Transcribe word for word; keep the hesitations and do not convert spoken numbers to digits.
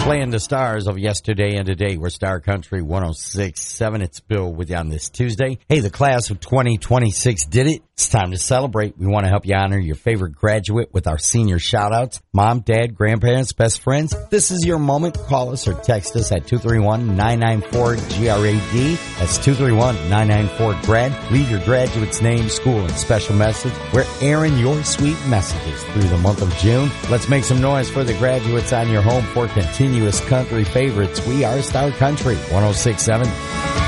Playing the stars of yesterday and today. We're Star Country one oh six point seven. It's Bill with you on this Tuesday. Hey, the class of twenty twenty-six did it. It's time to celebrate. We want to help you honor your favorite graduate with our senior shout-outs. Mom, dad, grandparents, best friends. This is your moment. Call us or text us at two three one, nine nine four, G R A D. That's two three one, nine nine four, G R A D. Leave your graduate's name, school, and special message. We're airing your sweet messages through the month of June. Let's make some noise for the graduates on your home for continuous country favorites. We are Star Country one oh six point seven.